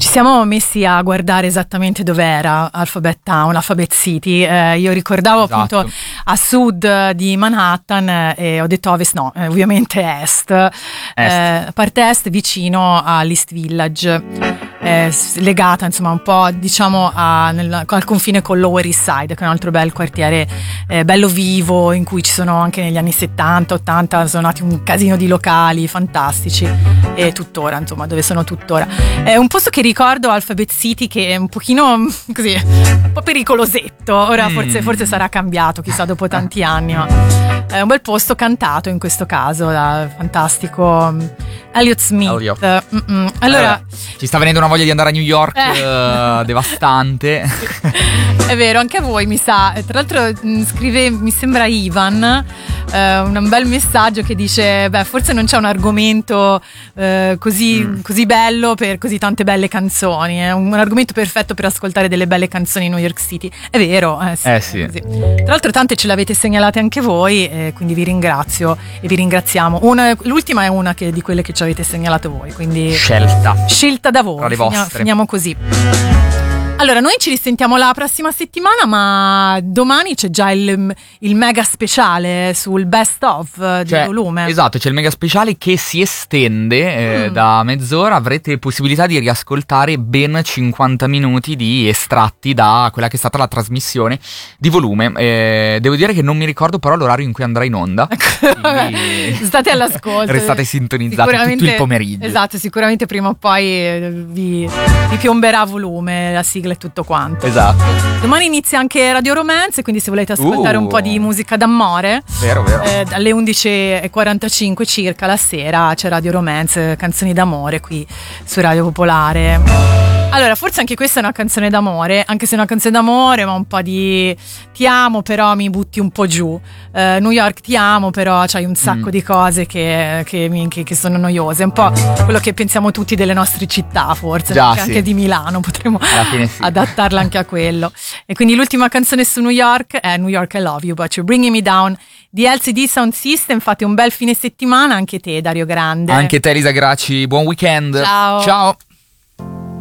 Ci siamo messi a guardare esattamente dov'era Alphabet Town, Alphabet City. Io ricordavo appunto a sud di Manhattan e ho detto ovest, no, ovviamente est. A parte est, vicino all'East Village, legata insomma un po' diciamo al confine con Lower East Side, che è un altro bel quartiere bello vivo, in cui ci sono anche negli anni 70-80 sono nati un casino di locali fantastici, e tuttora insomma dove sono tuttora. È un posto che ricordo, Alphabet City, che è un pochino così, un po' pericolosetto. Ora forse sarà cambiato, chissà, dopo tanti anni, ma è un bel posto, cantato in questo caso da fantastico Elliott Smith. Allora ci sta venendo una voglia di andare a New York devastante. È vero, anche a voi mi sa. Tra l'altro scrive, mi sembra Ivan, un bel messaggio che dice forse non c'è un argomento così bello per così tante belle canzoni, è un argomento perfetto per ascoltare delle belle canzoni in New York City. È vero, sì. Così. Tra l'altro tante ce l'avete segnalate anche voi, quindi vi ringrazio e vi ringraziamo. L'ultima è una di quelle che ci avete segnalato voi, quindi scelta da voi. Tra le vostre. Finiamo così. Allora, noi ci risentiamo la prossima settimana, ma domani c'è già il mega speciale sul best of di Volume. Esatto, c'è il mega speciale che si estende da mezz'ora. Avrete possibilità di riascoltare ben 50 minuti di estratti da quella che è stata la trasmissione di Volume. Devo dire che non mi ricordo però l'orario in cui andrà in onda. State all'ascolto. Restate sintonizzati tutto il pomeriggio. Esatto, sicuramente prima o poi vi piomberà Volume, la sigla e tutto quanto. Esatto. Domani inizia anche Radio Romance, quindi se volete ascoltare un po' di musica d'amore, vero. Alle 11:45 circa la sera c'è Radio Romance, canzoni d'amore qui su Radio Popolare. Allora, forse anche questa è una canzone d'amore, anche se è una canzone d'amore, ma un po' di ti amo però mi butti un po' giù. New York ti amo però c'hai un sacco di cose che sono noiose. È un po' quello che pensiamo tutti delle nostre città, forse, anche di Milano potremmo adattarla anche a quello. E quindi l'ultima canzone su New York è New York I Love You But You're Bringing Me Down di LCD Sound System. Fate un bel fine settimana, anche te Dario Grande. Anche te Elisa Gracci, buon weekend. Ciao.